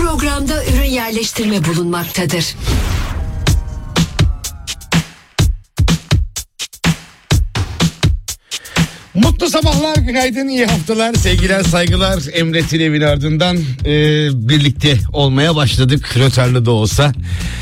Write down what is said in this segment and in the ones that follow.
programda ürün yerleştirme bulunmaktadır. Mutlu sabahlar, günaydın, iyi haftalar, sevgiler, saygılar. Emre Tilev'in ardından birlikte olmaya başladık. Rötarlı da olsa.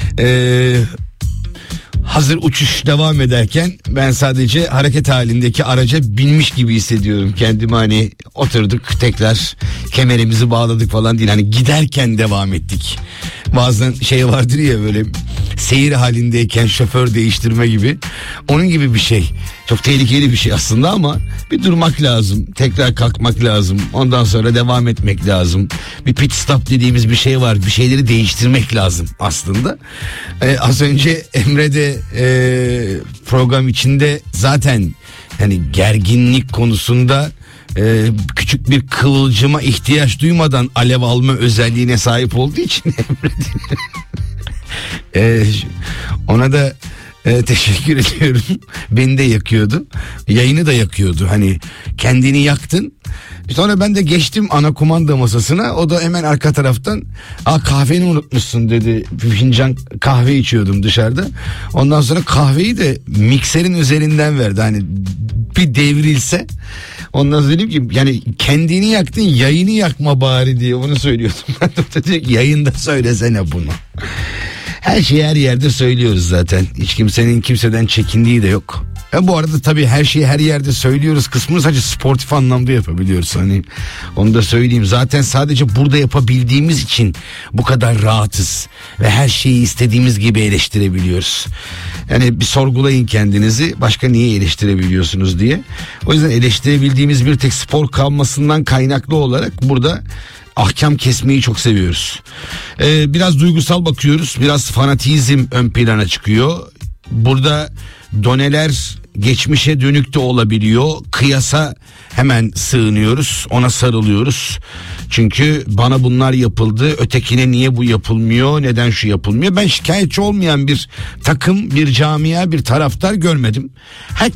Hazır uçuş devam ederken ben sadece hareket halindeki araca binmiş gibi hissediyorum kendimi. Hani oturduk, tekrar kemerimizi bağladık falan değil, hani giderken devam ettik. Bazen şey vardır ya, böyle seyir halindeyken şoför değiştirme gibi, onun gibi bir şey. Çok tehlikeli bir şey aslında ama bir durmak lazım, tekrar kalkmak lazım, ondan sonra devam etmek lazım. Bir pit stop dediğimiz bir şey var, bir şeyleri değiştirmek lazım aslında. Az önce Emre de program içinde zaten hani gerginlik konusunda küçük bir kıvılcıma ihtiyaç duymadan alev alma özelliğine sahip olduğu için ona da teşekkür ediyorum. Beni de yakıyordu, yayını da yakıyordu. Hani kendini yaktın. Sonra ben de geçtim ana kumanda masasına. O da hemen arka taraftan kahveni unutmuşsun dedi. Bir fincan kahve içiyordum dışarıda. Ondan sonra kahveyi de mikserin üzerinden verdi. Hani bir devrilse. Ondan sonra dedim ki yani kendini yaktın, yayını yakma bari diye onu söylüyordum. Ben de dedim ki yayında söylesene bunu. Her şeyi her yerde söylüyoruz zaten. Hiç kimsenin kimseden çekindiği de yok. Bu arada tabii her şeyi her yerde söylüyoruz kısmını sadece sportif anlamda yapabiliyoruz. Hani onu da söyleyeyim. Zaten sadece burada yapabildiğimiz için bu kadar rahatız ve her şeyi istediğimiz gibi eleştirebiliyoruz. Yani bir sorgulayın kendinizi, başka niye eleştirebiliyorsunuz diye. O yüzden eleştirebildiğimiz bir tek spor kalmasından kaynaklı olarak burada ahkam kesmeyi çok seviyoruz. Biraz duygusal bakıyoruz, biraz fanatizm ön plana çıkıyor. Burada doneler geçmişe dönük de olabiliyor. Kıyasa hemen sığınıyoruz, ona sarılıyoruz. Çünkü bana bunlar yapıldı, ötekine niye bu yapılmıyor, neden şu yapılmıyor? Ben şikayetçi olmayan bir takım, bir camia, bir taraftar görmedim.